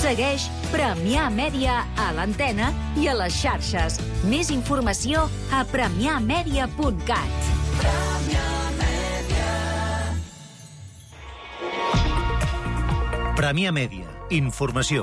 Segueix Premià Mèdia a l'antena i a les xarxes. Més informació a premiamedia.cat. Premià Mèdia. Informació.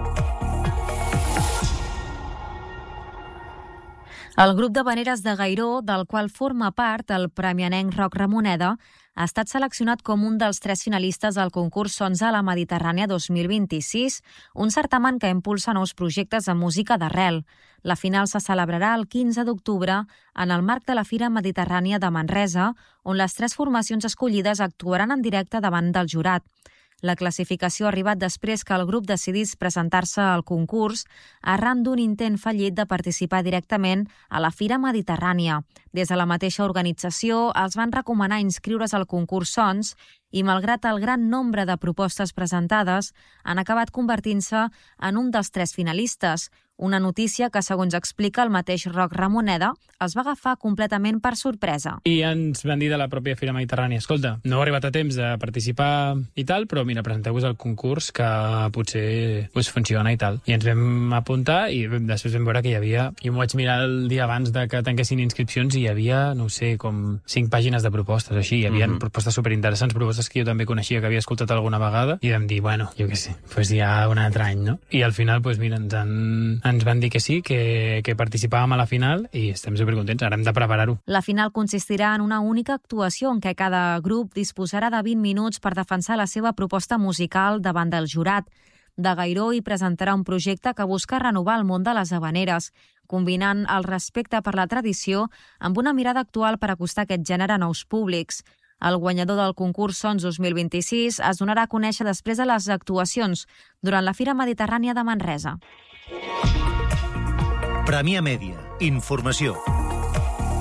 El grup d'havaneres de Gairó, del qual forma part el premianenc Roc Ramoneda, ha estat seleccionat com un dels 3 finalistes al concurs Sons a la Mediterrània 2026, un certamen que impulsa nous projectes de música d'arrel. La final se celebrarà el 15 d'octubre en el marc de la Fira Mediterrània de Manresa, on les 3 formacions escollides actuaran en directe davant del jurat. La classificació ha arribat després que el grup decidís presentar-se al concurs arran d'un intent fallit de participar directament a la Fira Mediterrània. Des de la mateixa organització els van recomanar inscriure's al concurs Sons i, malgrat el gran nombre de propostes presentades, han acabat convertint-se en un dels 3 finalistes. Una notícia que, segons explica el mateix Roc Ramoneda, els va agafar completament per sorpresa. I ens van dir de la pròpia Fira Mediterrània: escolta, no heu arribat a temps de participar i tal, però mira, presenteu-vos al concurs que potser us funciona i tal. I ens vam apuntar i després vam veure que hi havia... Jo m'ho vaig mirar el dia abans de que tanquessin inscripcions i hi havia, no sé, com 5 pàgines de propostes o així. Hi havia propostes superinteressants, propostes que jo també coneixia, que havia escoltat alguna vegada, i vam dir, bueno, jo què sé, doncs ja un altre any, no? I al final, doncs mira, ens van dir que sí, que participàvem a la final i estem supercontents, ara hem de preparar-ho. La final consistirà en una única actuació en què cada grup disposarà de 20 minuts per defensar la seva proposta musical davant del jurat. De Gairó hi presentarà un projecte que busca renovar el món de les havaneres, combinant el respecte per la tradició amb una mirada actual per acostar aquest gènere a nous públics. El guanyador del concurs Sons 2026 es donarà a conèixer després de les actuacions durant la Fira Mediterrània de Manresa. Premià Mèdia. Informació.